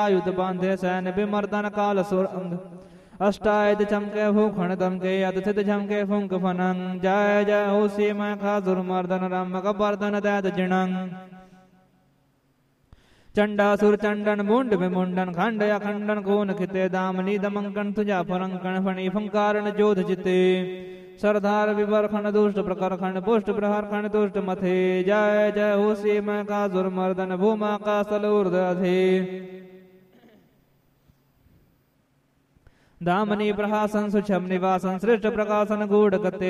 आयुध बांधे सैन विमर्दन काल सुर अंग अष्टायुध चमके भूखण दमके अदथित झमके फुंक फनंग जय जय हो सीमा खा दुर्मर्दन रमक वर्दन दैद जिणंग चंडासुर चंडन मुंड विमुंडन खंड अखंडन कोन खिते दामनी दमंकन तुझा फरंकन फणी फंकारन जोध जिते सरदार विवर खंड दुष्ट प्रकर खंड पुष्ट प्रहर खंड दुष्ट मथे जय जय हो सीमा का दुर्मर्दन भूमा का सलूर्ध अधे दामनी प्रहासन सुछम निवासन श्रेष्ठ प्रकाशन गूढ़ गते